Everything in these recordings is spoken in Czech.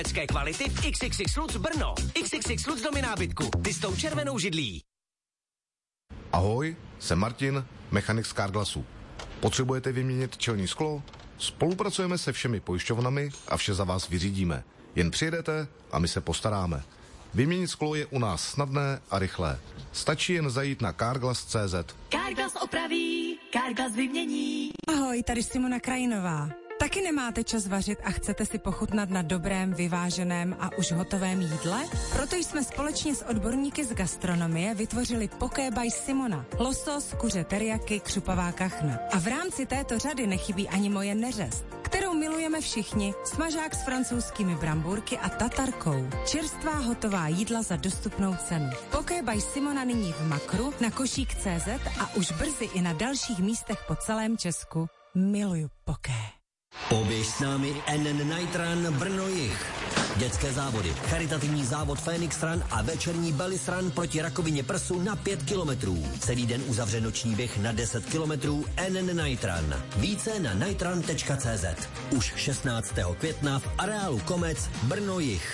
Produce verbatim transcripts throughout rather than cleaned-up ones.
kvality v iks iks iks Lutz Brno. iks iks iks Lutz domy nábytku. Ty s tou červenou židlí. Ahoj, jsem Martin, mechanik z Carglassu. Potřebujete vyměnit čelní sklo? Spolupracujeme se všemi pojišťovnami a vše za vás vyřídíme. Jen přijedete a my se postaráme. Vyměnit sklo je u nás snadné a rychlé. Stačí jen zajít na carglass tečka cé zet. Carglass opraví, Carglass vymění. Ahoj, tady Simona Krajinová. Taky nemáte čas vařit a chcete si pochutnat na dobrém, vyváženém a už hotovém jídle? Proto jsme společně s odborníky z gastronomie vytvořili Poké by Simona. Losos, kuře teriyaki, křupavá kachna. A v rámci této řady nechybí ani moje neřest, kterou milujeme všichni, smažák s francouzskými brambůrky a tatarkou. Čerstvá hotová jídla za dostupnou cenu. Poké by Simona nyní v Makru, na košík tečka cé zet a už brzy i na dalších místech po celém Česku. Miluju poké. Poběž s námi N N Night Run Brno Jih. Dětské závody, charitativní závod Phoenix Run a večerní Bellis Run proti rakovině prsu na pět kilometrů. Celý den uzavře noční běh na deset kilometrů N N Night Run. Více na nightrun tečka cé zet. Už šestnáctého května v areálu Komec Brno Jih.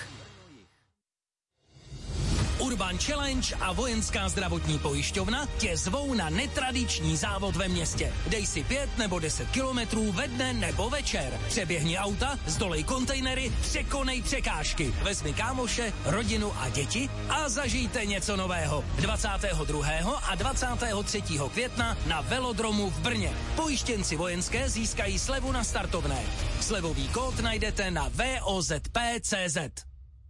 Urban Challenge a Vojenská zdravotní pojišťovna tě zvou na netradiční závod ve městě. Dej si pět nebo deset kilometrů ve dne nebo večer. Přeběhni auta, zdolej kontejnery, překonej překážky. Vezmi kámoše, rodinu a děti a zažijte něco nového. dvacátého druhého a dvacátého třetího května na velodromu v Brně. Pojištěnci vojenské získají slevu na startovné. Slevový kód najdete na V O Z P tečka cé zet.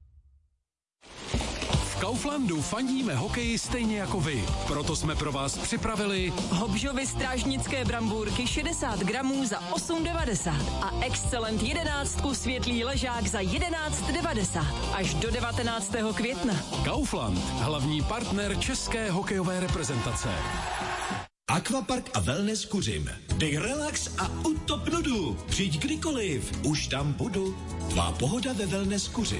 V Kauflandu fandíme hokeji stejně jako vy. Proto jsme pro vás připravili Hobžovy strážnické brambůrky šedesát gramů za osm devadesát a Excellent jedenáctku světlý ležák za jedenáct devadesát až do devatenáctého května. Kaufland, hlavní partner české hokejové reprezentace. Aquapark a wellness Kuřim. Dej relax a utop nudu. Přijď kdykoliv, už tam budu. Tvá pohoda ve wellness Kuřim.